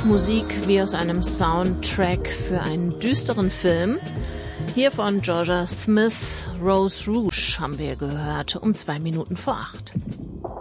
Musik wie aus einem Soundtrack für einen düsteren Film. Hier von Jorja Smith, Rose Rouge haben wir gehört, um 7:02.